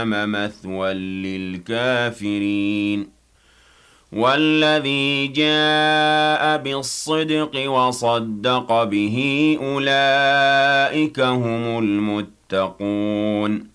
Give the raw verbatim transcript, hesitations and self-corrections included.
مثوى للكافرين والذي جاء بالصدق وصدق به أولئك هم المتقون